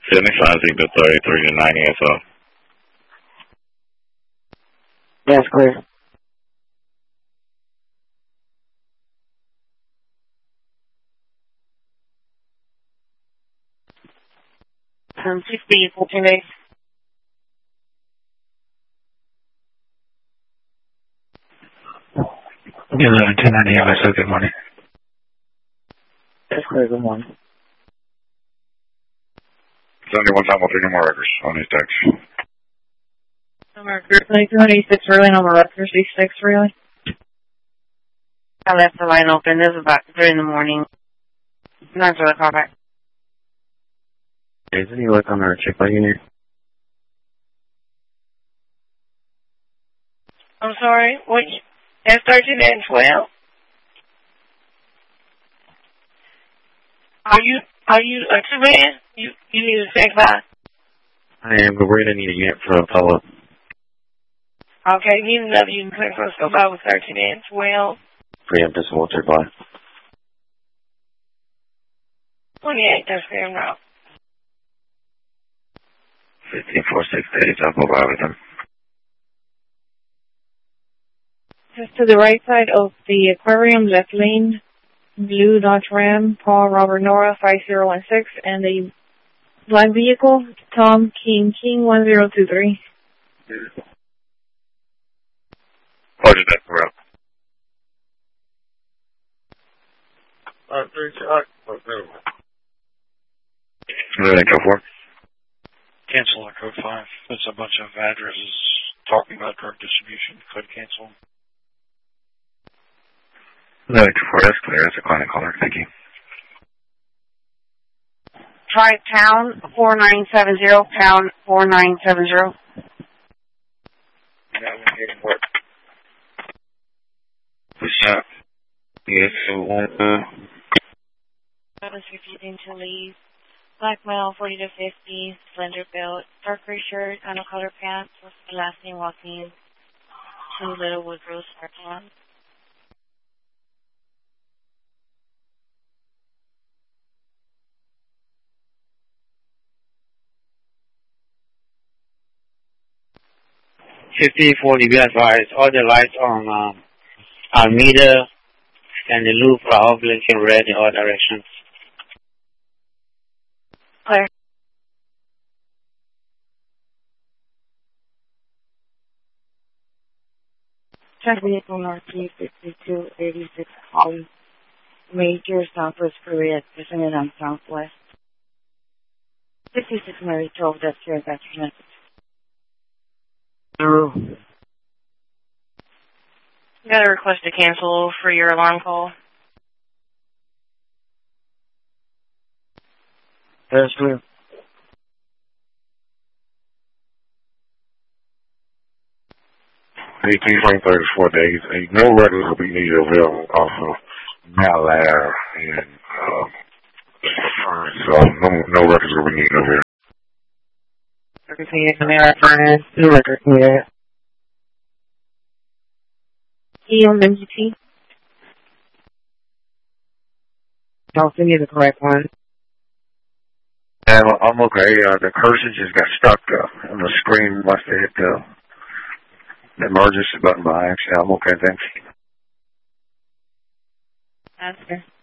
75 to 33 to 90 SO. That's clear. 60, 14 days. Yeah, 1090 MSO, good morning. That's clear, good morning. 71 time, we'll take no more records on these texts. No more records. 2286 really, no more records. 86 really. I left the line open. This is about 3 in the morning. Not really call back. Is any luck on our check light unit? I'm sorry, which? F13 and 12? Are you a two-man? You need a check by? I am, but we're going to need a unit for a follow-up. Okay, you need another unit for us to go by with 13 and 12. Preemptive Walter by. 28, that's fair enough. 15-4-6 days, I'll go by with them. Just to the right side of the aquarium, left lane, blue Dodge Ram, Paul Robert Nora 5016, and the black vehicle, Tom King 1023. Roger that, we're up. 3 shot. Everything go for? Cancel on code 5. There's a bunch of addresses talking about drug distribution. Could cancel. Everything go for, that's clear. That's a client caller. Thank you. Try pound 4970, pound 4970. That one here work. What's up? Yes, so, 7:15 to leave. Black male, 40 to 50, slender build, dark gray shirt, kind color pants, what's the last name walking? 2 Little Woodrose parking lot. $15.40, be advised, all the lights on Almeida and the loop are all blinking red in all directions. Clear. Check vehicle Northeast 6286 Holly. Major Southwest Freeway at President on Southwest. 56 Mary 12, that's your attachment. You got a request to cancel for your alarm call. That's true. 18-34 days. No records will be needed available also Malaire and so no records will be needed over here. Everything is in there, furnace, no record here. EMMGT. Don't send you the correct one. Yeah, I'm okay. The cursor just got stuck on the screen. Must have hit the emergency button by accident. I'm okay, thanks. That's fair.